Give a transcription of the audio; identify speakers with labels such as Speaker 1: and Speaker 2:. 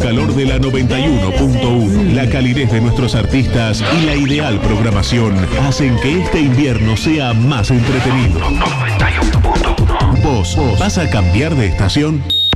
Speaker 1: calor de la 91.1, la calidez de nuestros artistas y la ideal programación hacen que este invierno sea más entretenido. ¿Vos vas a cambiar de estación?